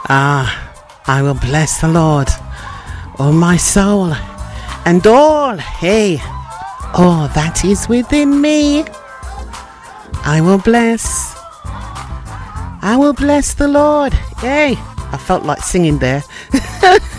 I will bless the Lord, oh my soul, and all that is within me. I will bless the Lord. Yay! I felt like singing there.